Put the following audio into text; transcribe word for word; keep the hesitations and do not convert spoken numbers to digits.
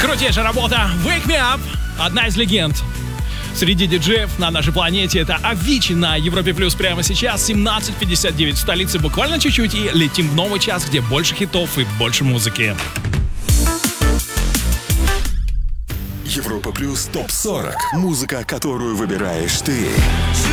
Крутейшая работа Wake Me Up. Одна из легенд среди диджеев на нашей планете. Это Avicii на Европе Плюс прямо сейчас. семнадцать пятьдесят девять в столице. Буквально чуть-чуть и летим в новый час, где больше хитов и больше музыки. Европа Плюс топ сорок. Музыка, которую выбираешь ты.